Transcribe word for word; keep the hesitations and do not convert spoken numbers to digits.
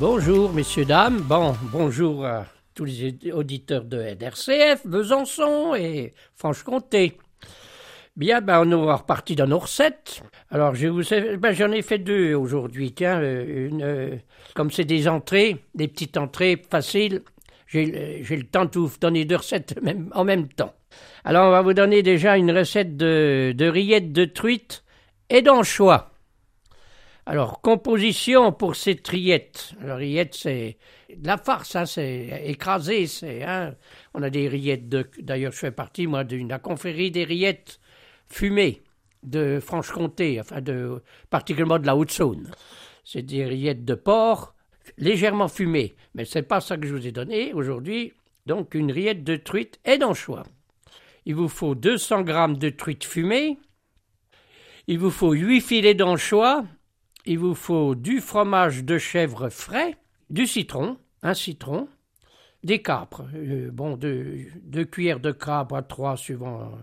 Bonjour, messieurs, dames. Bon, bonjour à tous les auditeurs de R C F, Besançon et Franche-Comté. Bien, ben, on est reparti dans nos recettes. Alors, je vous ai, ben, j'en ai fait deux aujourd'hui. Tiens, une, euh, comme c'est des entrées, des petites entrées faciles, j'ai, j'ai le temps de vous donner deux recettes même, en même temps. Alors, on va vous donner déjà une recette de, de rillettes de truite et d'anchois. Alors, composition pour cette rillette. Alors, rillette, c'est de la farce, hein, c'est écrasé. C'est, hein, on a des rillettes de... D'ailleurs, je fais partie, moi, de la confrérie des rillettes fumées de Franche-Comté, enfin, de, particulièrement de la Haute-Saône. C'est des rillettes de porc légèrement fumées. Mais c'est pas ça que je vous ai donné aujourd'hui. Donc, une rillette de truite et d'anchois. Il vous faut deux cents grammes de truite fumée. Il vous faut huit filets d'anchois. Il vous faut du fromage de chèvre frais, du citron, un citron, des capres, euh, bon, deux, deux cuillères de capres à trois suivant